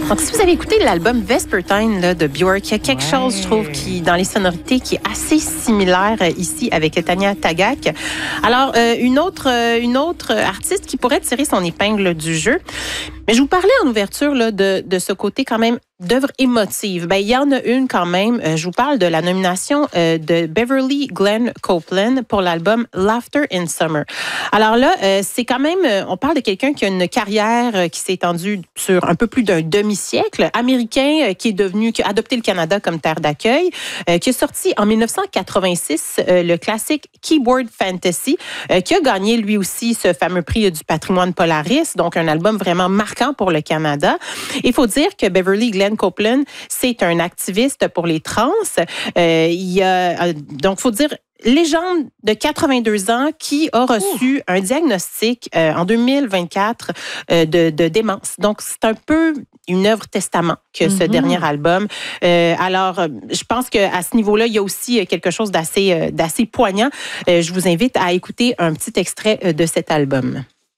Donc, si vous avez écouté l'album Vespertine là, de Björk, il y a quelque chose, je trouve, qui dans les sonorités qui est assez similaire ici avec Tanya Tagaq. Alors, une autre artiste qui pourrait tirer son épingle du jeu. Mais je vous parlais en ouverture là, de ce côté quand même d'œuvre émotive. Ben, il y en a une quand même. Je vous parle de la nomination de Beverly Glenn Copeland pour l'album Laughter in Summer. Alors là, c'est quand même, on parle de quelqu'un qui a une carrière qui s'est étendue sur un peu plus d'un demi-siècle, américain qui a adopté le Canada comme terre d'accueil, qui a sorti en 1986 le classique Keyboard Fantasy, qui a gagné lui aussi ce fameux prix du patrimoine Polaris, donc un album vraiment marquant pour le Canada. Il faut dire que Beverly Glenn Copeland, c'est un activiste pour les trans. Donc, il faut dire, légende de 82 ans qui a reçu un diagnostic en 2024 de démence. Donc, c'est un peu une œuvre testament que ce dernier album. Alors, je pense qu'à ce niveau-là, il y a aussi quelque chose d'assez poignant. Je vous invite à écouter un petit extrait de cet album.